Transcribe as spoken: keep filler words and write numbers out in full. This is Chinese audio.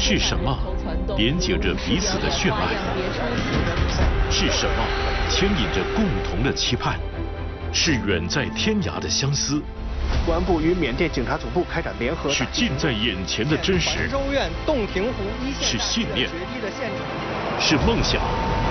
是什么连接着彼此的血脉？是什么牵引着共同的期盼？是远在天涯的相思。 公安部与缅甸警察总部开展联合， 是近在眼前的真实， 州院洞庭湖一线是信念，是梦想，